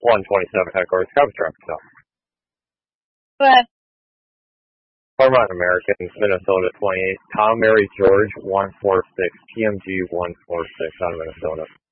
127 headquarters, cover truck, so. Go ahead. Claremont American, Minnesota 28, Tom Mary George 146, TMG 146 out of Minnesota.